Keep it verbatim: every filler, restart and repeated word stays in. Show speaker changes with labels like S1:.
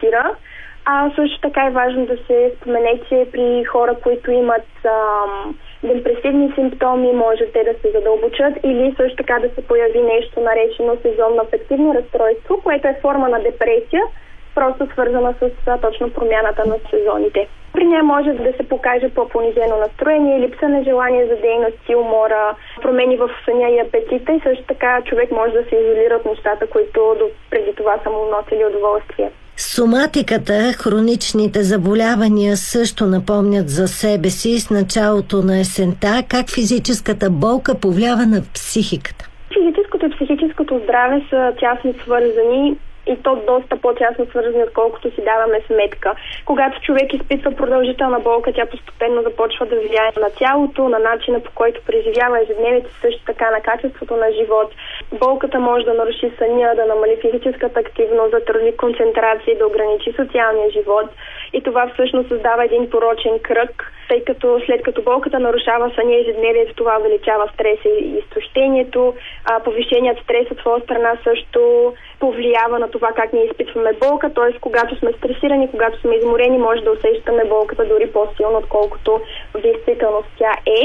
S1: коментира. А също така е важно да се спомене, че при хора, които имат ам, депресивни симптоми, може те да се задълбочат или също така да се появи нещо наречено сезонно афективно разстройство, което е форма на депресия, просто свързана с а, точно промяната на сезоните. При нея може да се покаже по-понижено настроение, липса на желание за дейност и умора, промени в съня и апетита и също така човек може да се изолира от нещата, които преди това са му носили удоволствие.
S2: Соматиката, хроничните заболявания също напомнят за себе си с началото на есента. Как физическата болка повлиява на психиката?
S1: Физическото и психическото здраве са тясно свързани и то доста по-тясно свързани, отколкото си даваме сметка. Когато човек изпитва продължителна болка, тя постепенно започва да влияе на тялото, на начина, по който преживява ежедневието, също така на качеството на живот. Болката може да наруши съня, да намали физическата активност, да затрудни концентрация и да ограничи социалния живот. И това всъщност създава един порочен кръг, тъй като след като болката нарушава съня и ежедневието, това увеличава стреса и изтощението. А повишеният стрес от своя страна също повлиява на това как ние изпитваме болка, т.е. когато сме стресирани, когато сме изморени, може да усещаме болката дори по-силно, отколкото в действителност тя е.